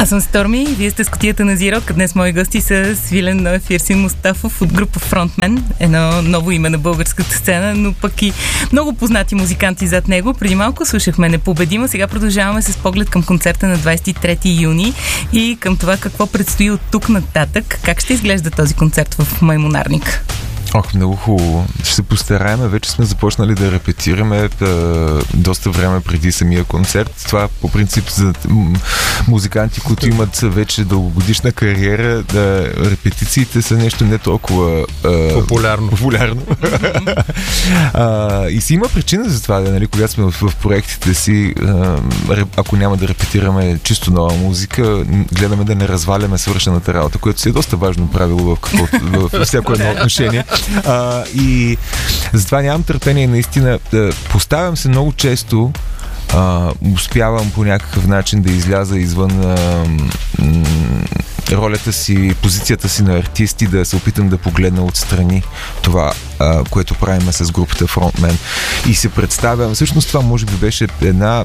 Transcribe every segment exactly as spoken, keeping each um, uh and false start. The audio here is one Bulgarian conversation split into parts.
Аз съм Сторми и вие сте с Кутията на Зирок. Днес мои гости са Свилен Ноев и Ерсин Мустафов от група Фронтмен. Едно ново име на българската сцена, но пък и много познати музиканти зад него. Преди малко слушахме Непобедима. Сега продължаваме с поглед към концерта на двадесет и трети юни и към това какво предстои от тук нататък. Как ще изглежда този концерт в Маймунарник? Ох, много хубаво. Ще се постараем. Вече сме започнали да репетираме да, доста време преди самия концерт. Това по принцип за музиканти, които имат вече дългогодишна кариера, да репетициите са нещо не толкова а, популярно. популярно. а, и си има причина за това, да, нали, когато сме в, в проектите си, а, ако няма да репетираме чисто нова музика, гледаме да не разваляме свършената работа, което си е доста важно правило в, какво, в, в всяко едно отношение. А, и затова нямам търпение наистина. Да, поставям се много често, а, успявам по някакъв начин да изляза извън а, м- ролята си, позицията си на артист и да се опитам да погледна отстрани това, а, което правим с групата Фронтмен. И се представям, всъщност това може би беше една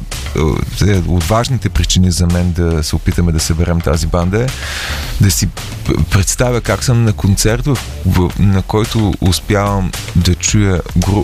от важните причини за мен да се опитаме да съберем тази банда, да си представя как съм на концерт, в, в, на който успявам да чуя гру,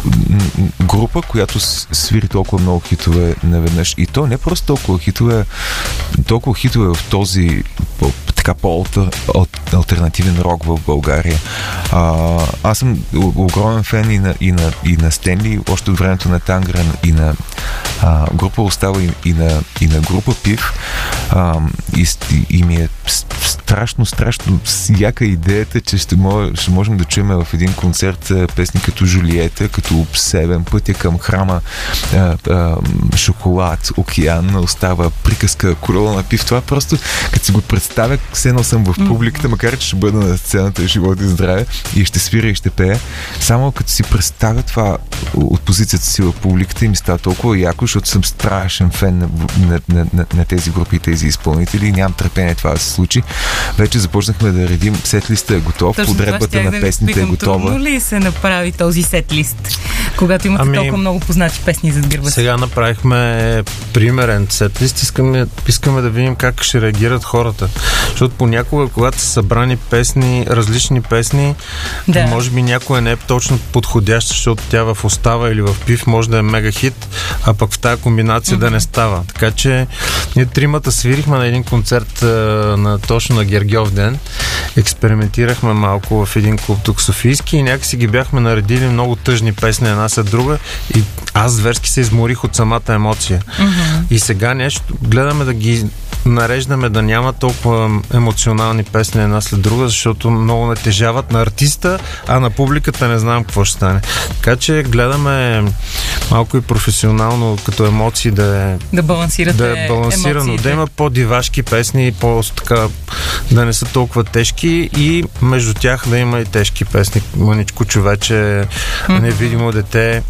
група, която свири толкова много хитове наведнъж. И то не просто толкова хитове, толкова хитове в този така по-алтернативен рок в България. А, аз съм огромен фен и на, и на, и на Стенли, още от времето на Тангрен, и на а, група Остава, и, и, на, и на група Пив. А, и, и ми е страшно, страшно яка идеята, че ще, мож, ще можем да чуем в един концерт песни като Жулиета, като Севен, Пътя към храма, а, а, Шоколад, Океан, Остава, Приказка, Корола на Пив. Това просто, като си го представя, все едно съм в публиката, макар че ще бъда на сцената, живот и здраве, и ще свиря и ще пея. Само като си представя това от позицията си в публиката, и ми става толкова яко, защото съм страшен фен на, на, на, на, на тези групи и тези изпълнители и нямам търпение това да се случи. Вече започнахме да редим, сет-листа е готов, точно подредбата на песните е готова. Трудно ли се направи този сет-лист, когато имате ами, толкова много познати песни зад гърба си? Сега направихме примерен сет-лист. Искаме, искаме да видим как ще реагират хората. Защото понякога, когато са събрани песни, различни песни, да. Може би някоя не е точно подходяща, защото тя в Остава или в Пив може да е мега хит, а пък в тази комбинация mm-hmm. да не става. Така че ние тримата свирихме на един концерт на, точно на Гергьов ден. Експериментирахме малко в един клуб тук Софийски и някакси ги бяхме наредили много тъжни песни една след друга и аз зверски се изморих от самата емоция. Mm-hmm. И сега нещо гледаме да ги нареждаме да няма толкова емоционални песни една след друга, защото много натежават на артиста, а на публиката не знам какво ще стане. Така че гледаме малко и професионално като емоции да е да балансирате да е балансирано, емоциите. Да има по-дивашки песни, по-така да не са толкова тежки и между тях да има и тежки песни. Мъничко човече, mm-hmm. Невидимо дете,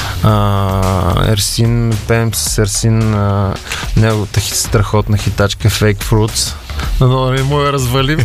а, Ерсин, пеем с Ерсин а, неговата страхотна хитачка Fake Fruits. Но не му я развалим.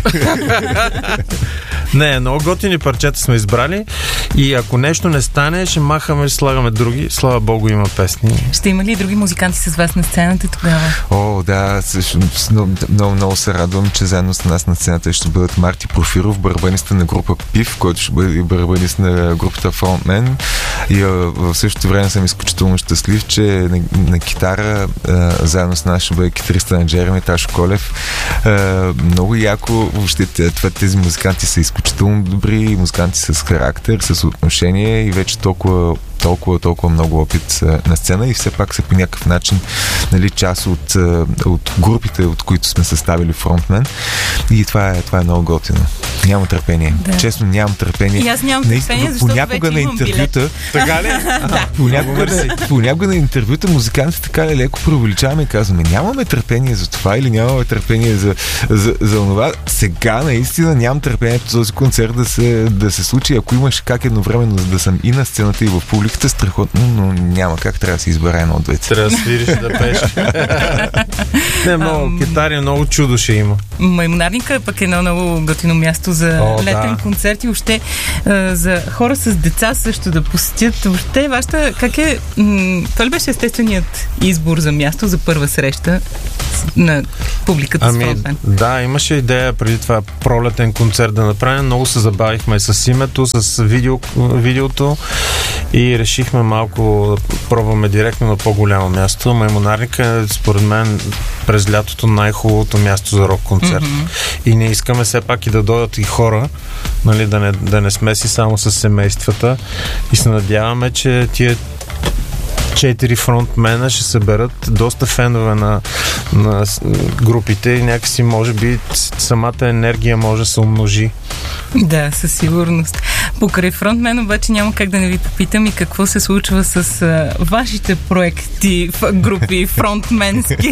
Не, много готини парчета сме избрали и ако нещо не стане, ще махаме, ще слагаме други. Слава Богу, има песни. Ще има ли други музиканти с вас на сцената тогава? О, да, също, много, много, много се радвам, че заедно с нас на сцената ще бъдат Марти Профиров, барабаниста на група Пив, който ще бъде и барабанист на групата Фронтмен. И а, в същото време съм изключително щастлив, че на, на китара а, заедно с нас ще бъде китариста на Джереми Ташо Колев. А, много яко, въобще тези музиканти са изключително добри, музиканти с характер, с отношение и вече толкова толкова, толкова много опит на сцена и все пак са по някакъв начин, нали, част от, от групите, от които сме съставили Фронтмен. И това е, това е много готино. Нямам търпение. Да. Честно, нямам търпение. И аз нямам търпение, защото понякога вече на интервюта, така ли? Да. Понякога, на, понякога на интервюта музикантите така ли леко преувеличаваме и казваме, нямаме търпение за това или нямаме търпение за, за, за това. Сега наистина нямам търпение този концерт да се, да се случи. Ако имаш как едновременно да съм и на сцената и в публиката, страхотно, но няма как, трябва да се избере едно от двете. Трябва да свириш да пееш. Не, много китари, много чудо ще има. Маймунарника е пък едно много готино място за О, летен да. концерт и въобще за хора с деца също да посетят. Въобще, вашата, как е, м- това ли беше естественият избор за място, за първа среща на публиката ами, с Фронтмен? Да, имаше идея преди това пролетен концерт да направим. Много се забавихме с името, с видео, видеото и решихме малко да пробваме директно на по-голямо място. Маймонарника е, според мен, през лятото най-хубавото място за рок-концерт. Mm-hmm. И не искаме все пак и да дойдат и хора, нали, да не, да не сме си само с семействата. И се надяваме, че тия четири фронтмена ще съберат доста фенове на, на групите и някакси може би самата енергия може да се умножи. Да, със сигурност. Покрай фронтмен обаче няма как да не ви попитам и какво се случва с а, вашите проекти, групи фронтменски.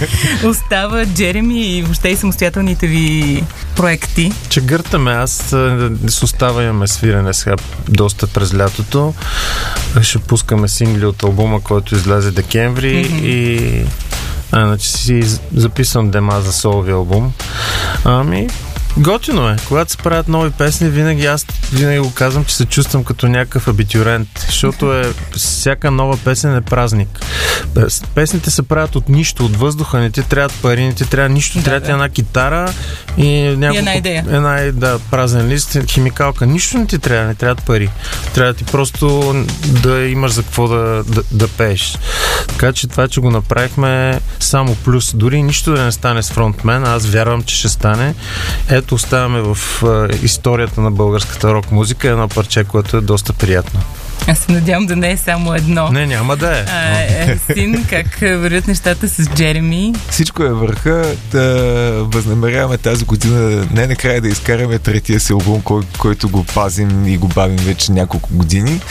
Остава Джереми и въобще и самостоятелните ви проекти. Че гъртаме, аз с Остава имаме свирене сега доста през лятото. Ще пускаме сингли от албума, който излезе декември mm-hmm. и а, значи си записвам дема за солови албум. Ами готино е. Когато се правят нови песни, винаги аз винаги го казвам, че се чувствам като някакъв абитюрент, защото е всяка нова песен е празник. Песните се правят от нищо, от въздуха, не ти трябват пари, не ти трябва нищо, да, трябва да. една китара и, няколко, и една идея. Една да, празен лист, химикалка. Нищо не ти трябва, не трябват пари. Трябва ти просто да имаш за какво да, да, да пееш. Така че това, че го направихме само плюс. Дори нищо да не стане с фронтмен, аз вярвам, че ще стане. Ето оставаме в а, историята на българската рок-музика едно парче, което е доста приятно. Аз се надявам да не е само едно. Не, няма да е. А, е Син, как вървят нещата с Джереми? Всичко е върха. Да възнамеряваме тази година не накрая да изкараме третия си албум, кой, който го пазим и го бавим вече няколко години.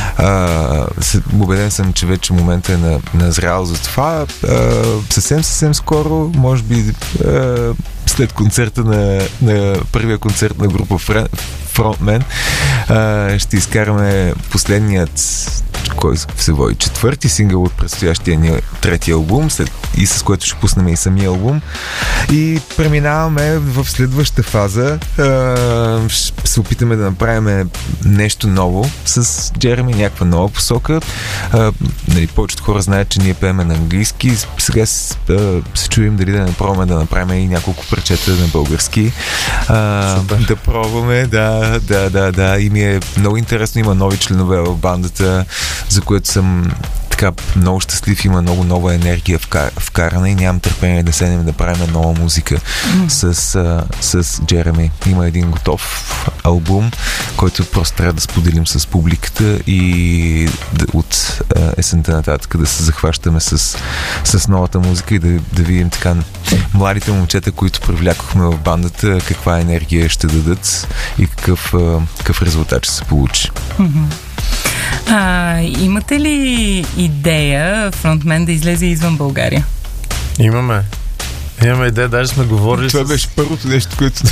А, убеден съм, че вече момента е на, назрял за това. А, съвсем, съвсем скоро, може би а, след концерта на, на първия концерт на група Фронтмен, ще изкараме последният, кой се води, четвърти сингъл от предстоящия ни трети албум, след, и с което ще пуснем и самия албум. И преминаваме в следващата фаза. Ще се опитаме да направим нещо ново с Джереми, някаква нова посока. Нали, повечето хора знаят, че ние пееме на английски. Сега се, се чуем дали да не пробваме да направим и няколко парчета на български. А, да пробваме, да, да, да, да. И ми е много интересно. Има нови членове в бандата, за което съм така много щастлив. Има много нова енергия вкарана и нямам търпение да седнем да правим нова музика mm. с, а, с Джереми. Има един готов албум, който просто трябва да споделим с публиката и да, от а, есента нататък да се захващаме с, с новата музика и да, да видим така младите момчета, които привлякохме в бандата, каква енергия ще дадат и какъв, а, какъв резултат ще се получи. Mm-hmm. А, имате ли идея фронтмен да излезе извън България? Имаме. Имаме идея, даже сме говорили. Това с... беше първото нещо, което...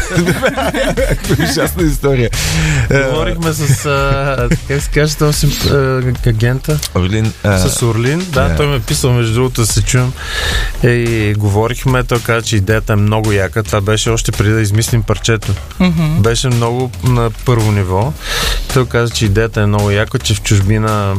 Ужасна история. Говорихме с... А, как се каже този агента? Орлин. А... С Орлин. Да, yeah. Той ме е писал, между другото, да се чуем. И говорихме, той каза, че идеята е много яка. Това беше още преди да измислим парчето. Mm-hmm. Беше много на първо ниво. Той каза, че идеята е много яка, че в чужбина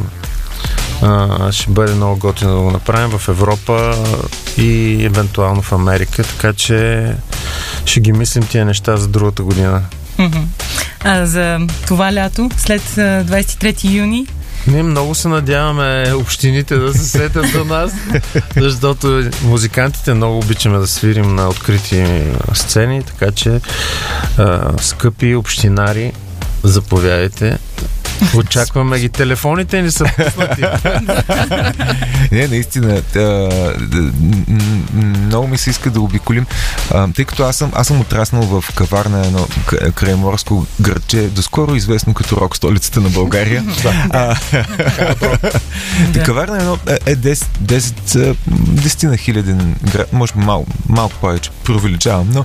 Uh, ще бъде много готино да го направим в Европа и евентуално в Америка, така че ще ги мислим тия неща за другата година. Mm-hmm. А за това лято, след двадесет и трети юни? Ние много се надяваме общините да се сетят за нас, защото музикантите много обичаме да свирим на открити сцени, така че uh, скъпи общинари, заповядайте. Очакваме ги. Телефоните ни са пуснати. Не, наистина. Много ми се иска да обиколим. Тъй като аз съм, аз съм отраснал в Каварна, едно крайморско градче, доскоро известно като рок столицата на България. Каварна е едно е десет на хиляден град, може би малко, малко повече, преувеличавам, но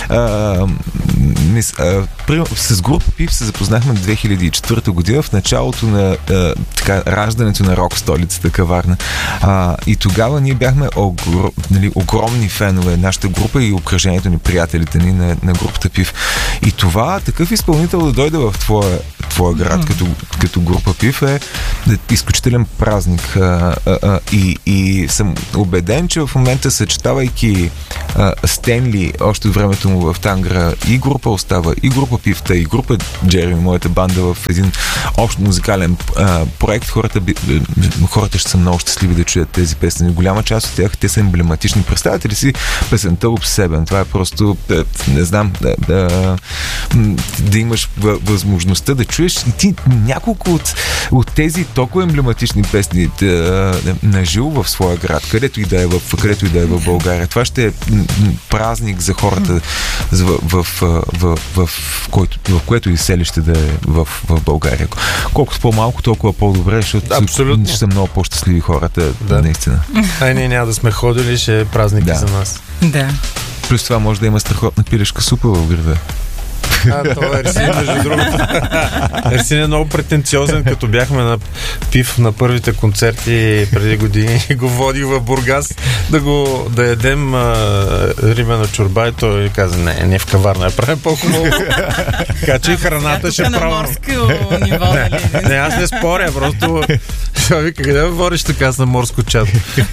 с група Пип се запознахме две хиляди и четвърта година, в началото на а, така, раждането на рок столицата Каварна. А, и тогава ние бяхме огр... нали, огромни фенове, нашата група и обкръжението ни, приятелите ни на, на групата Пив. И това, такъв изпълнител да дойде в твоя, твоя град mm. като, като група ПИФ е изключителен празник. А, а, а, и, и съм убеден, че в момента, съчетавайки а, Стенли още от времето му в Тангра, и група Остава, и група Пифта, и група Джереми, моята банда, в един общ музикален а, проект, хората, би, хората ще са много щастливи да чуят тези песни. Голяма част от тях, те са емблематични. Представете ли си песента Обсебен? Това е просто, не знам, да, да, да имаш възможността да чуеш и ти няколко от, от тези толкова емблематични песни да, да, наживо в своя град, където и да е в, където и да е в България. Това ще е празник за хората в, в, в, в, в, който, в което и селище да е в, в България. Колкото по-малко, толкова по-добре, защото абсолютно ще са много по-щастливи хората, да. Наистина. Ай, ние няма да сме ходили, ще е празник да. За нас. Да. Плюс това може да има страхотна пилешка супа в града. А, това е Ерсин, между другото. Ерсин е много претенциозен, като бяхме на ПИФ на първите концерти преди години и го водих в Бургас да го да ядем а, римена чорба и той каза, не, не в каварна, я правим по-хубаво. Така че храната ще правим. Не, аз не споря, просто вика, къде водиш така с на морско чадо?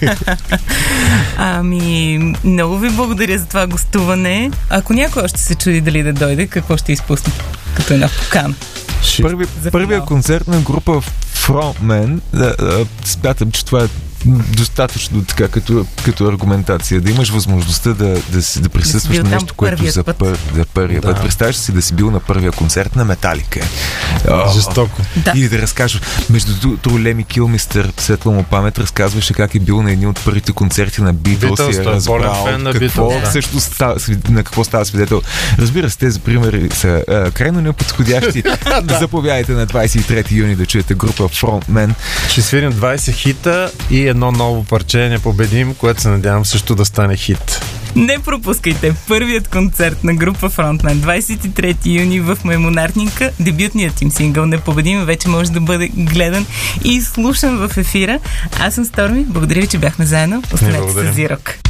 Ами, много ви благодаря за това гостуване. Ако някой още се чуди дали да дойде, какво ще изпусне като една покана? Първи, първия концерт на група Frontman, да, да, смятам, че това е достатъчно така като, като аргументация. Да имаш възможността да, да, си, да присъстваш да на нещо, което за, пър, за първия да. път. Представяш си да си бил на първия концерт на Металика. О, жестоко. Да. И да разкажеш. Между другото, Леми Килмистър, светла му памет, разказваше как е бил на едни от първите концерти на Битлз и е разбрал какво, Beatles, да. Също става, на какво става свидетел. Разбира се, тези примери са а, крайно неподходящи. Да. Заповядайте на двадесет и трети юни да чуете група Frontman. Ще свирим двадесет хита и едно ново парче Непобедим, което се надявам също да стане хит. Не пропускайте първият концерт на група Frontman двадесет и трети юни в Маймунарника. Дебютният им сингъл Непобедим вече може да бъде гледан и слушан в ефира. Аз съм Сторми. Благодаря ви, че бяхме заедно. Останете с Зирок.